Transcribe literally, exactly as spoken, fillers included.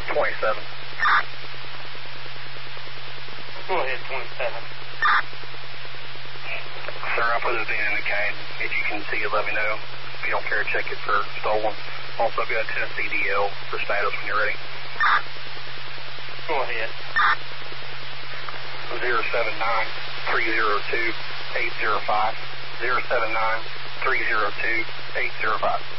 twenty-seven. Go ahead, twenty-seven. Sir, I'll put it in the C A D. If you can see it, let me know. If you don't care, check it for stolen. Also, got Tennessee D L for status when you're ready. Go ahead. zero seven nine, three zero two, eight zero five. zero seven nine, three zero two, eight zero five.